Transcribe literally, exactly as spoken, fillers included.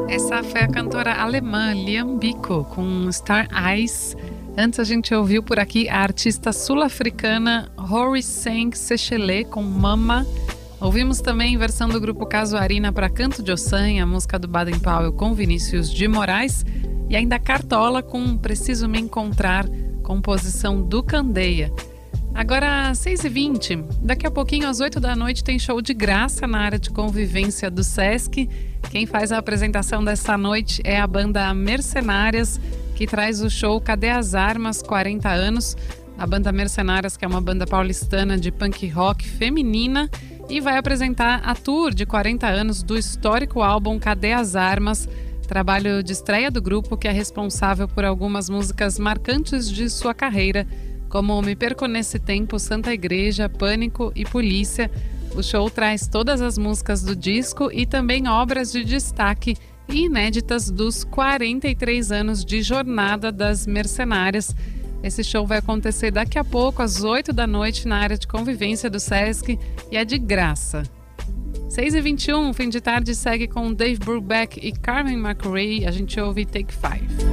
Essa foi a cantora alemã Liam Biko com Star Eyes. Antes a gente ouviu por aqui a artista sul-africana Hori Seng Sechele com Mama. Ouvimos também versão do grupo Casuarina para Canto de Ossanha, a música do Baden Powell com Vinícius de Moraes. E ainda Cartola com Preciso Me Encontrar, composição do Candeia. Agora, seis e vinte, daqui a pouquinho às oito da noite tem show de graça na área de convivência do Sesc. Quem faz a apresentação dessa noite é a banda Mercenárias, que traz o show Cadê as Armas? quarenta anos. A banda Mercenárias, que é uma banda paulistana de punk rock feminina, e vai apresentar a tour de quarenta anos do histórico álbum Cadê as Armas? Trabalho de estreia do grupo que é responsável por algumas músicas marcantes de sua carreira, como Me Perco Nesse Tempo, Santa Igreja, Pânico e Polícia. O show traz todas as músicas do disco e também obras de destaque e inéditas dos quarenta e três anos de jornada das Mercenárias. Esse show vai acontecer daqui a pouco, às oito da noite, na área de convivência do Sesc, e é de graça. seis e vinte e um, fim de tarde, segue com Dave Brubeck e Carmen McRae. A gente ouve Take Five.